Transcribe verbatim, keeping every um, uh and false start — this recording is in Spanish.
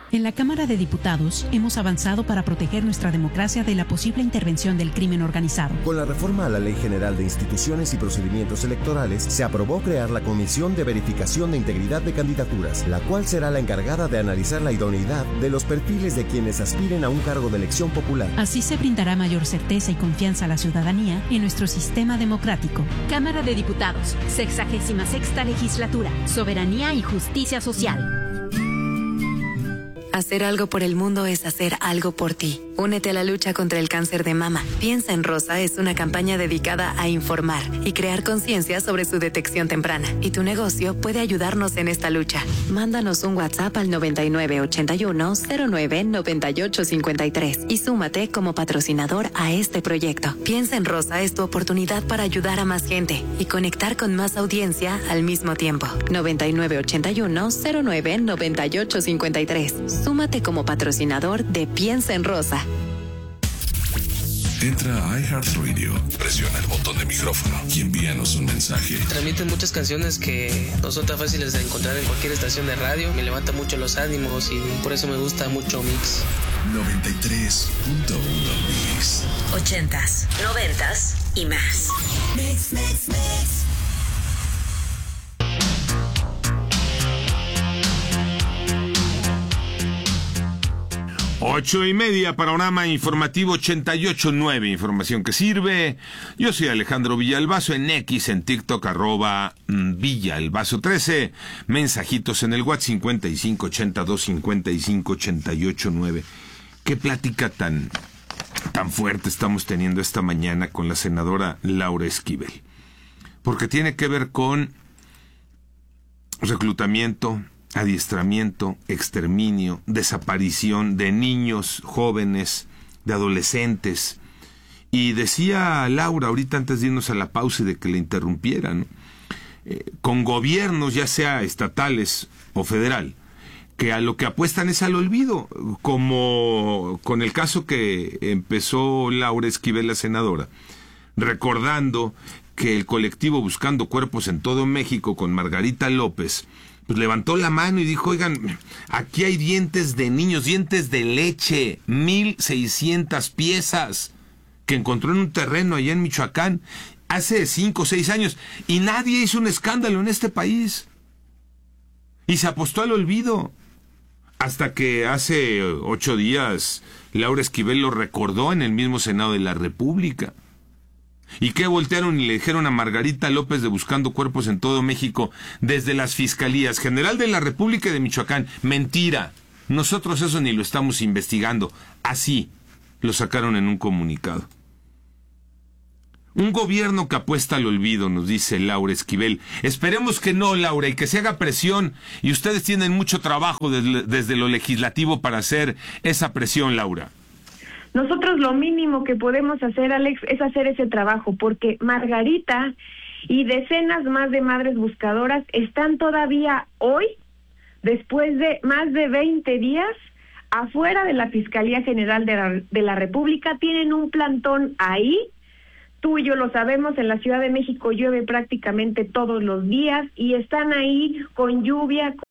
En la Cámara de Diputados hemos avanzado para proteger nuestra democracia de la posible intervención del crimen organizado. Con la reforma a la Ley General de Instituciones y Procedimientos Electorales, se aprobó crear la Comisión de Verificación de Integridad de Candidaturas, la cual será la encargada de analizar la idoneidad de los perfiles de quienes aspiren a un cargo de elección popular. Así se brindará mayor certeza y confianza a la ciudadanía en nuestro sistema democrático. Cámara de Diputados, sexagésima sexta legislatura, soberanía y justicia social. Hacer algo por el mundo es hacer algo por ti. Únete a la lucha contra el cáncer de mama. Piensa en Rosa es una campaña dedicada a informar y crear conciencia sobre su detección temprana. Y tu negocio puede ayudarnos en esta lucha. Mándanos un WhatsApp al noventa y nueve ochenta y uno cero nueve noventa y ocho cincuenta y tres y súmate como patrocinador a este proyecto. Piensa en Rosa es tu oportunidad para ayudar a más gente y conectar con más audiencia al mismo tiempo. noventa y nueve ochenta y uno cero nueve noventa y ocho cincuenta y tres. Súmate como patrocinador de Piensa en Rosa. Entra a iHeartRadio, presiona el botón de micrófono y envíanos un mensaje. Transmiten muchas canciones que no son tan fáciles de encontrar en cualquier estación de radio. Me levanta mucho los ánimos y por eso me gusta mucho Mix. noventa y tres punto uno Mix. Ochentas, noventas y más. Mix, mix, mix. Ocho y media, panorama informativo ochenta y ocho punto nueve, información que sirve. Yo soy Alejandro Villalbazo, en X, en TikTok, arroba Villalbazo trece. Mensajitos en el WhatsApp cincuenta y cinco ochenta y dos cincuenta y cinco ochenta y ocho nueve. Qué plática tan, tan fuerte estamos teniendo esta mañana con la senadora Laura Esquivel. Porque tiene que ver con reclutamiento, adiestramiento, exterminio, desaparición de niños, jóvenes, de adolescentes. Y decía Laura ahorita antes de irnos a la pausa y de que le interrumpieran, eh, con gobiernos ya sea estatales o federal, que a lo que apuestan es al olvido, como con el caso que empezó Laura Esquivel, la senadora, recordando que el colectivo Buscando Cuerpos en todo México con Margarita López pues levantó la mano y dijo, oigan, aquí hay dientes de niños, dientes de leche, mil seiscientas piezas que encontró en un terreno allá en Michoacán hace cinco o seis años y nadie hizo un escándalo en este país y se apostó al olvido hasta que hace ocho días Laura Esquivel lo recordó en el mismo Senado de la República. ¿Y qué voltearon y le dijeron a Margarita López de Buscando Cuerpos en todo México desde las Fiscalías General de la República y de Michoacán? Mentira, nosotros eso ni lo estamos investigando. Así lo sacaron en un comunicado. Un gobierno que apuesta al olvido, nos dice Laura Esquivel. Esperemos que no, Laura, y que se haga presión. Y ustedes tienen mucho trabajo desde, desde lo legislativo para hacer esa presión, Laura. Nosotros lo mínimo que podemos hacer, Alex, es hacer ese trabajo, porque Margarita y decenas más de madres buscadoras están todavía hoy, después de más de veinte días, afuera de la Fiscalía General de la, de la República. Tienen un plantón ahí. Tú y yo lo sabemos, en la Ciudad de México llueve prácticamente todos los días y están ahí con lluvia,